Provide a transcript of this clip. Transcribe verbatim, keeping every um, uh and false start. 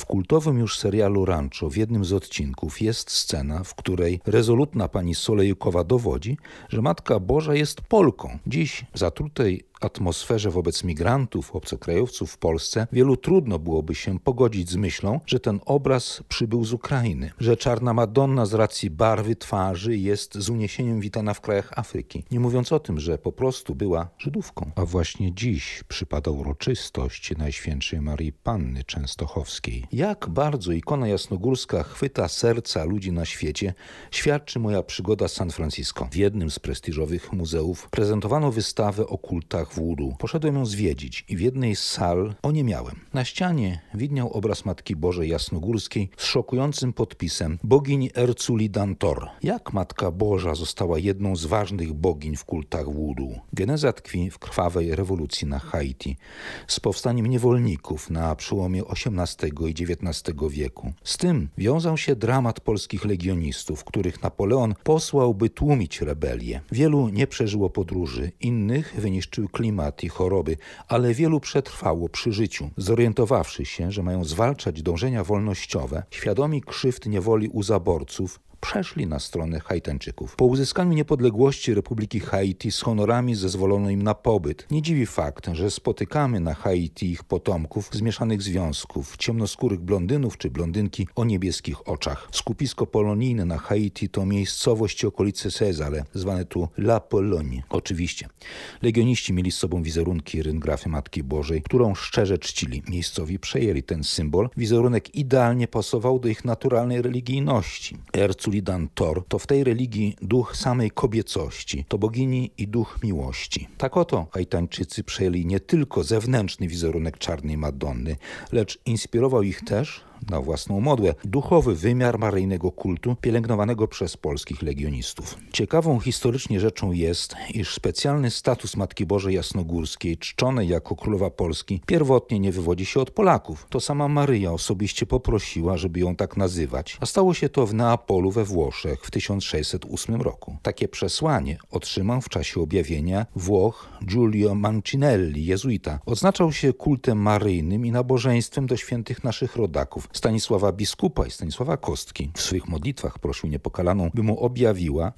W kultowym już serialu Rancho w jednym z odcinków jest scena, w której rezolutna pani Solejkowa dowodzi, że Matka Boża jest Polką. Dziś w zatrutej atmosferze wobec migrantów, obcokrajowców w Polsce wielu trudno byłoby się pogodzić z myślą, że ten obraz przybył z Ukrainy, że czarna Madonna z racji barwy twarzy jest z uniesieniem witana w krajach Afryki, nie mówiąc o tym, że po prostu była Żydówką. A właśnie dziś przypada uroczystość Najświętszej Maryi Panny Częstochowskiej. Jak bardzo ikona jasnogórska chwyta serca ludzi na świecie, świadczy moja przygoda z San Francisco. W jednym z prestiżowych muzeów prezentowano wystawę o kultach voodoo. Poszedłem ją zwiedzić i w jednej z sal oniemiałem. Na ścianie widniał obraz Matki Bożej Jasnogórskiej z szokującym podpisem Bogini Erculi Dantor. Jak Matka Boża została jedną z ważnych bogiń w kultach voodoo? Geneza tkwi w krwawej rewolucji na Haiti z powstaniem niewolników na przełomie osiemnastego i dziewiętnastego wieku. Z tym wiązał się dramat polskich legionistów, których Napoleon posłał, by tłumić rebelię. Wielu nie przeżyło podróży, innych wyniszczyły klimat i choroby, ale wielu przetrwało przy życiu, zorientowawszy się, że mają zwalczać dążenia wolnościowe, świadomi krzywd niewoli u zaborców, przeszli na stronę Haitańczyków. Po uzyskaniu niepodległości Republiki Haiti z honorami zezwolono im na pobyt. Nie dziwi fakt, że spotykamy na Haiti ich potomków z mieszanych związków, ciemnoskórych blondynów czy blondynki o niebieskich oczach. Skupisko polonijne na Haiti to miejscowość i okolice Cezale, zwane tu La Pologne. Oczywiście. Legioniści mieli z sobą wizerunki ryngrafy Matki Bożej, którą szczerze czcili. Miejscowi przejęli ten symbol. Wizerunek idealnie pasował do ich naturalnej religijności. Erculi Dantor to w tej religii duch samej kobiecości, to bogini i duch miłości. Tak oto Haitańczycy przejęli nie tylko zewnętrzny wizerunek czarnej Madonny, lecz inspirował ich też na własną modłę duchowy wymiar maryjnego kultu pielęgnowanego przez polskich legionistów. Ciekawą historycznie rzeczą jest, iż specjalny status Matki Bożej Jasnogórskiej, czczonej jako królowa Polski, pierwotnie nie wywodzi się od Polaków. To sama Maryja osobiście poprosiła, żeby ją tak nazywać, a stało się to w Neapolu we Włoszech w tysiąc sześćset ósmym roku. Takie przesłanie otrzymał w czasie objawienia Włoch Giulio Mancinelli, jezuita. Odznaczał się kultem maryjnym i nabożeństwem do świętych naszych rodaków, Stanisława Biskupa i Stanisława Kostki. W swych modlitwach prosił Niepokalaną, by mu objawiła,